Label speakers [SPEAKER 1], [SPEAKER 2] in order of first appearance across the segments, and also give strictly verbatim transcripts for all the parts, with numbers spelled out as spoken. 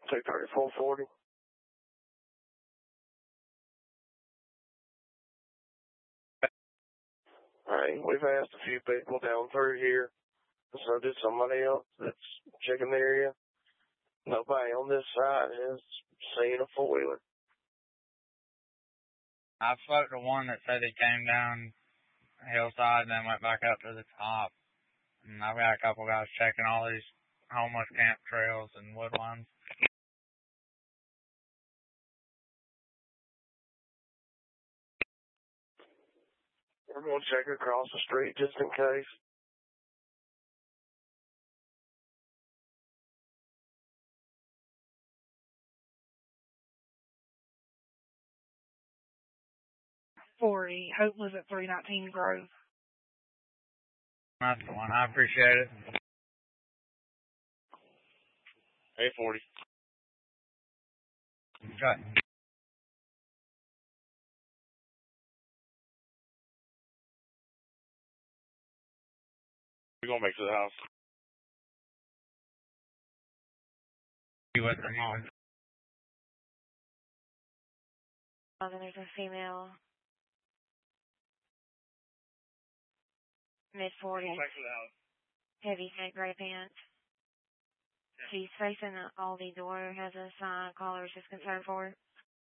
[SPEAKER 1] two thirty-four forty. Alright, we've asked a few people down through here. So did somebody else that's checking the area. Nobody on this side has seen a four-wheeler.
[SPEAKER 2] I spoke to one that said he came down hillside and then went back up to the top. And I've got a couple guys checking all these homeless camp trails and woodlands.
[SPEAKER 1] We're going to check across the street just in case.
[SPEAKER 3] forty. Hope was at three nineteen Grove.
[SPEAKER 2] That's the one. I appreciate it.
[SPEAKER 1] eight forty.
[SPEAKER 2] Okay.
[SPEAKER 1] We're going to make it to the house.
[SPEAKER 2] You with the mom?
[SPEAKER 4] Oh, then there's a female. mid forties. Heavy set gray pants. She's facing the Aldi door, has a sign, caller's just concerned for her.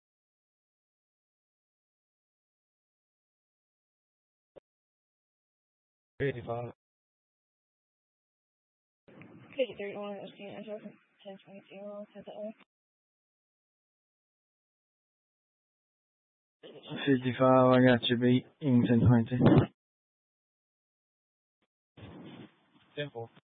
[SPEAKER 2] fifty-five.
[SPEAKER 3] fifty-three, one, ten twenty,
[SPEAKER 5] fifty-five, I got you beat. Eaton twenty.
[SPEAKER 2] Simple.